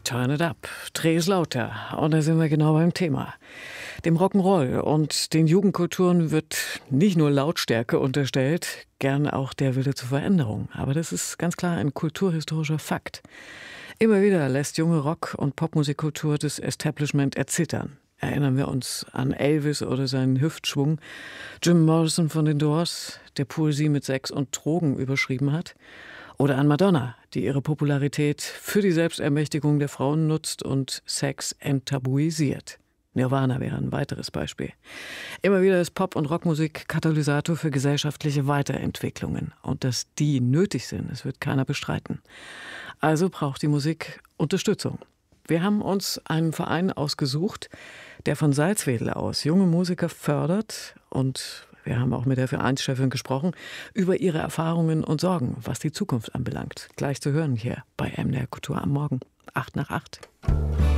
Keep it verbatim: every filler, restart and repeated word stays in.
Turn it up, dreh es lauter. Und da sind wir genau beim Thema. Dem Rock'n'Roll und den Jugendkulturen wird nicht nur Lautstärke unterstellt, gern auch der Wille zur Veränderung. Aber das ist ganz klar ein kulturhistorischer Fakt. Immer wieder lässt junge Rock- und Popmusikkultur das Establishment erzittern. Erinnern wir uns an Elvis oder seinen Hüftschwung, Jim Morrison von den Doors, der Poesie mit Sex und Drogen überschrieben hat, oder an Madonna, die ihre Popularität für die Selbstermächtigung der Frauen nutzt und Sex enttabuisiert. Nirvana wäre ein weiteres Beispiel. Immer wieder ist Pop- und Rockmusik Katalysator für gesellschaftliche Weiterentwicklungen. Und dass die nötig sind, das wird keiner bestreiten. Also braucht die Musik Unterstützung. Wir haben uns einen Verein ausgesucht, der von Salzwedel aus junge Musiker fördert, und wir haben auch mit der Vereinschefin gesprochen über ihre Erfahrungen und Sorgen, was die Zukunft anbelangt. Gleich zu hören hier bei M D R Kultur am Morgen, acht nach acht.